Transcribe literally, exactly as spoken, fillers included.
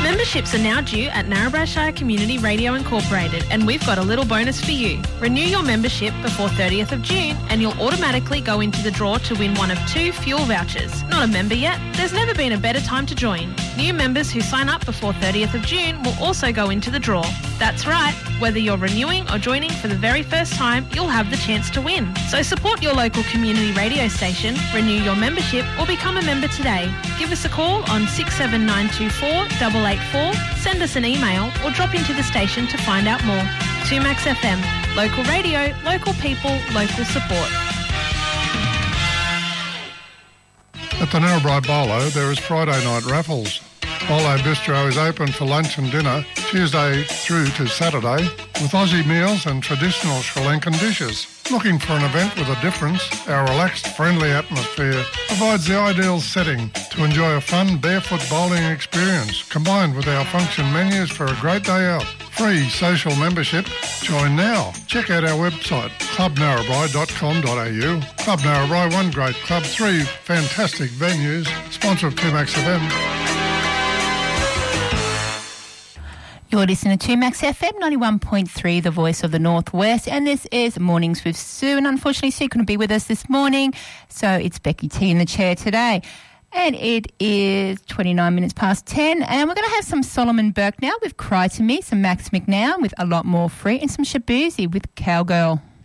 Memberships are now due at Narrabri Shire Community Radio Incorporated, and we've got a little bonus for you. Renew your membership before thirtieth of June and you'll automatically go into the draw to win one of two fuel vouchers. Not a member yet? There's never been a better time to join. New members who sign up before thirtieth of June will also go into the draw. That's right, whether you're renewing or joining for the very first time, you'll have the chance to win. So support your local community radio station, renew your membership or become a member today. Give us a call on six seven nine two four eight eight four, send us an email or drop into the station to find out more. two Max F M, local radio, local people, local support. At the Narrabri Bolo, there is Friday night raffles. Bolo Bistro is open for lunch and dinner Tuesday through to Saturday with Aussie meals and traditional Sri Lankan dishes. Looking for an event with a difference? Our relaxed, friendly atmosphere provides the ideal setting to enjoy a fun barefoot bowling experience combined with our function menus for a great day out. Free social membership. Join now. Check out our website, club narrabri dot com dot a u. Club Narrabri, one great club, three fantastic venues. Sponsor of two Max F M. You're listening to two Max F M ninety-one point three, the voice of the Northwest, and this is Mornings with Sue, and unfortunately Sue couldn't be with us this morning, so it's Becky T in the chair today. And it is twenty-nine minutes past ten, and we're going to have some Solomon Burke now with Cry to Me, some Max McNown with A Lot More Free, and some Shabuzi with Cowgirl.